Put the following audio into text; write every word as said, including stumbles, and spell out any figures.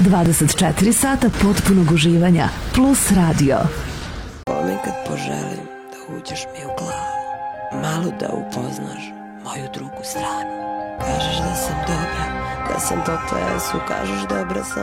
dvadeset četiri sata potpunog uživanja plus radio. Ponekad poželim da uđeš mi u glavu, malo da upoznaš moju drugu stranu. Kažeš da sam dobra, da sam po plesu, kažeš dobra sam